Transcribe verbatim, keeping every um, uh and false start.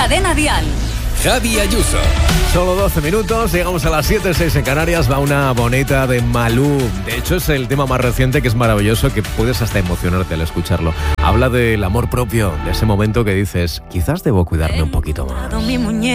Cadena Dial. Javi Ayuso. Solo doce minutos, llegamos a las siete, seis en Canarias. Va una boneta de Malú. De hecho, es el tema más reciente, que es maravilloso, que puedes hasta emocionarte al escucharlo. Habla del amor propio, de ese momento que dices, quizás debo cuidarme un poquito más.